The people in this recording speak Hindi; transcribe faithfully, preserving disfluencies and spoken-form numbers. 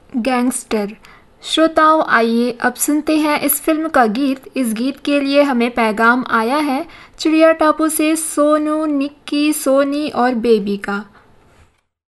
गैंगस्टर। श्रोताओं, आइए अब सुनते हैं इस फिल्म का गीत। इस गीत के लिए हमें पैगाम आया है चिड़िया टापू से सोनू, निक्की, सोनी और बेबी का।